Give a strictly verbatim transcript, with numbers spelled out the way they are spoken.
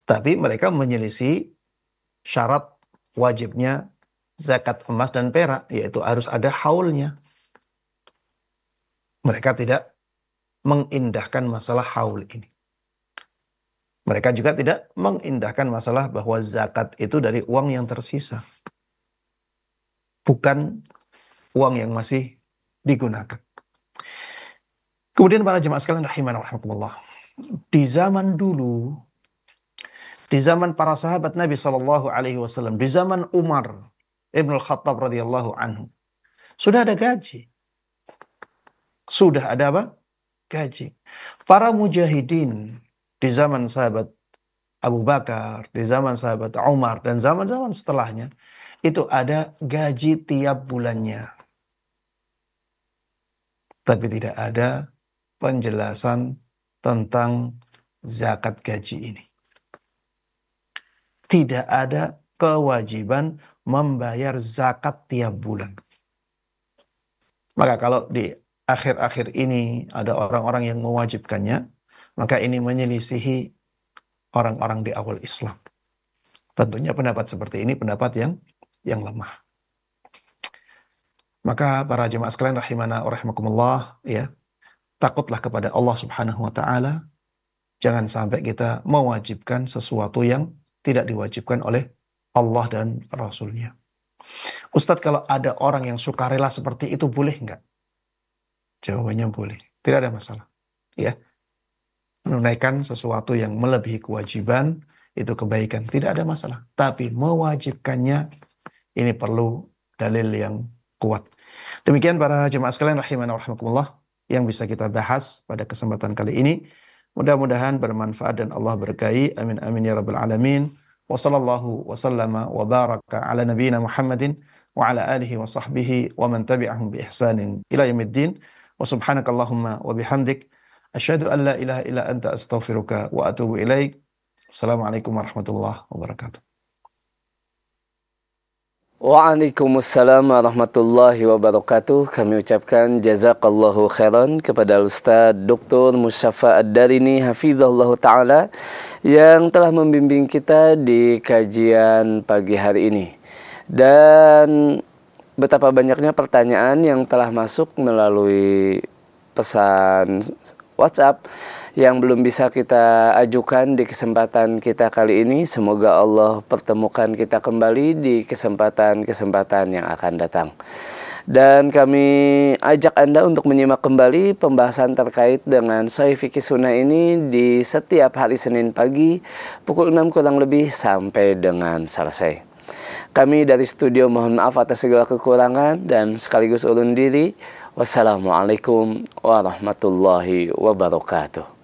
Tapi mereka menyelisih syarat wajibnya zakat emas dan perak, yaitu harus ada haulnya. Mereka tidak mengindahkan masalah haul ini. Mereka juga tidak mengindahkan masalah bahwa zakat itu dari uang yang tersisa. Bukan uang yang masih digunakan. Kemudian para jemaah sekalian rahimana wa rahimakumullah. Di zaman dulu, di zaman para sahabat Nabi sallallahu alaihi wasallam, di zaman Umar Ibn Al-Khattab radhiyallahu anhu, sudah ada gaji. Sudah ada apa? Gaji. Para mujahidin di zaman sahabat Abu Bakar, di zaman sahabat Umar, dan zaman-zaman setelahnya, itu ada gaji tiap bulannya. Tapi tidak ada penjelasan tentang zakat gaji ini. Tidak ada kewajiban membayar zakat tiap bulan. Maka kalau di akhir-akhir ini ada orang-orang yang mewajibkannya, maka ini menyelisihi orang-orang di awal Islam. Tentunya pendapat seperti ini pendapat yang yang lemah. Maka para jemaah sekalian rahimana wa rahimakumullah, ya, takutlah kepada Allah Subhanahu wa taala. Jangan sampai kita mewajibkan sesuatu yang tidak diwajibkan oleh Allah dan Rasul-Nya. Ustadz, kalau ada orang yang sukarela seperti itu boleh nggak? Jawabannya boleh, tidak ada masalah. Ya, menunaikan sesuatu yang melebihi kewajiban itu kebaikan, tidak ada masalah. Tapi mewajibkannya ini perlu dalil yang kuat. Demikian para jemaah sekalian rahimana wa rahimakumullah yang bisa kita bahas pada kesempatan kali ini. Mudah-mudahan bermanfaat dan Allah berkahi. Amin amin ya rabbal alamin. Wa sallallahu wa sallama wa baraka ala nabiyyina Muhammadin wa ala alihi wa sahbihi wa man tabi'ahum bi ihsanin ila yaumiddin. Wa subhanakallahumma wa bihamdik asyhadu an la ilaha illa anta astaghfiruka wa atubu ilaik. Assalamualaikum warahmatullahi wabarakatuh. Waalaikumsalam warahmatullahi wabarakatuh. Kami ucapkan jazakallahu khairan kepada Ustaz Doktor Mustafa Ad-Darini hafizahullah ta'ala yang telah membimbing kita di kajian pagi hari ini. Dan betapa banyaknya pertanyaan yang telah masuk melalui pesan WhatsApp yang belum bisa kita ajukan di kesempatan kita kali ini. Semoga Allah pertemukan kita kembali di kesempatan-kesempatan yang akan datang. Dan kami ajak Anda untuk menyimak kembali pembahasan terkait dengan Sahih Fikih Sunnah ini di setiap hari Senin pagi pukul enam kurang lebih sampai dengan selesai. Kami dari studio mohon maaf atas segala kekurangan dan sekaligus urun diri. Wassalamualaikum warahmatullahi wabarakatuh.